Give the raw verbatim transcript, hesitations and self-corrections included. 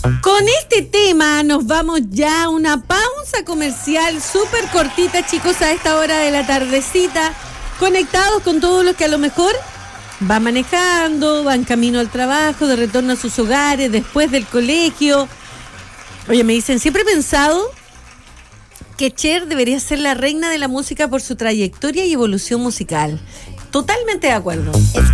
Con este tema nos vamos ya a una pausa comercial súper cortita, chicos, a esta hora de la tardecita, conectados con todos los que a lo mejor van manejando, van camino al trabajo, de retorno a sus hogares, después del colegio. Oye, me dicen, siempre he pensado que Cher debería ser la reina de la música por su trayectoria y evolución musical. Totalmente de acuerdo.